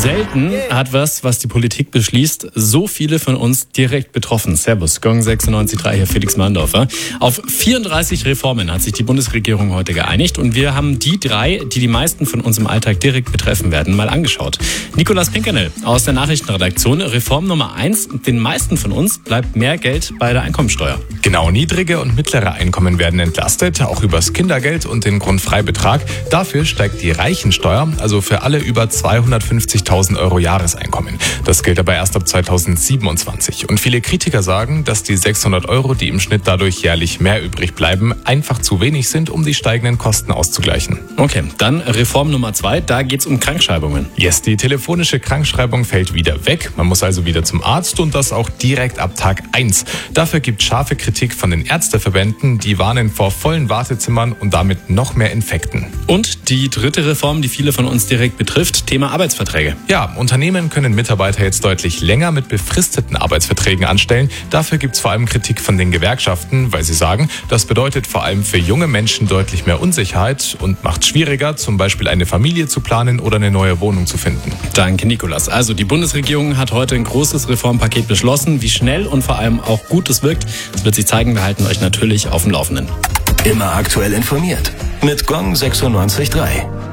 Selten hat was die Politik beschließt, so viele von uns direkt betroffen. Servus, Gong 96.3 hier, Felix Manndorfer. Auf 34 Reformen hat sich die Bundesregierung heute geeinigt und wir haben die 3, die die meisten von uns im Alltag direkt betreffen werden, mal angeschaut. Nicolas Pinkernel aus der Nachrichtenredaktion. Reform Nummer 1, den meisten von uns bleibt mehr Geld bei der Einkommensteuer. Genau, niedrige und mittlere Einkommen werden entlastet, auch übers Kindergeld und den Grundfreibetrag. Dafür steigt die Reichensteuer, also für alle über 250.000 Euro Jahreseinkommen. Das gilt aber erst ab 2027. Und viele Kritiker sagen, dass die 600 Euro, die im Schnitt dadurch jährlich mehr übrig bleiben, einfach zu wenig sind, um die steigenden Kosten auszugleichen. Okay, dann Reform Nummer 2, da geht's um Krankschreibungen. Yes, die telefonische Krankschreibung fällt wieder weg. Man muss also wieder zum Arzt und das auch direkt ab Tag 1. Dafür gibt scharfe Kritik von den Ärzteverbänden, die warnen vor vollen Wartezimmern und damit noch mehr Infekten. Und die dritte Reform, die viele von uns direkt betrifft, Thema Arbeitsverträge. Ja, Unternehmen können Mitarbeiter jetzt deutlich länger mit befristeten Arbeitsverträgen anstellen. Dafür gibt es vor allem Kritik von den Gewerkschaften, weil sie sagen, das bedeutet vor allem für junge Menschen deutlich mehr Unsicherheit und macht es schwieriger, zum Beispiel eine Familie zu planen oder eine neue Wohnung zu finden. Danke, Nicolas. Also die Bundesregierung hat heute ein großes Reformpaket beschlossen. Wie schnell und vor allem auch gut es wirkt, das wird sich zeigen. Wir halten euch natürlich auf dem Laufenden. Immer aktuell informiert mit Gong 96.3.